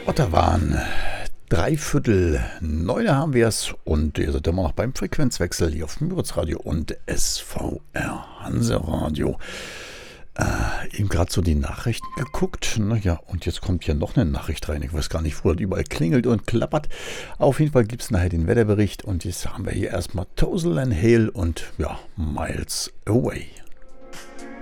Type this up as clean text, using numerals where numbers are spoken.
Ottawan. 8:45 haben wir es und ihr seid immer noch beim Frequenzwechsel hier auf Müritz Radio und SVR Hanseradio. Eben gerade so die Nachrichten geguckt. Naja, und jetzt kommt hier noch eine Nachricht rein. Ich weiß gar nicht, wo das überall klingelt und klappert. Auf jeden Fall gibt es nachher den Wetterbericht und jetzt haben wir hier erstmal Tozel and Hale und ja, Miles Away.